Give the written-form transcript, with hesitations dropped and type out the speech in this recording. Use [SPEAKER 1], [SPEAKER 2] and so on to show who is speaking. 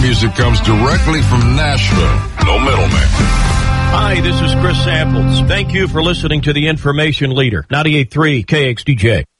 [SPEAKER 1] music comes directly from Nashville. No middleman.
[SPEAKER 2] Hi, this is Chris Samples. Thank you for listening to the Information Leader, 98.3 KXDJ.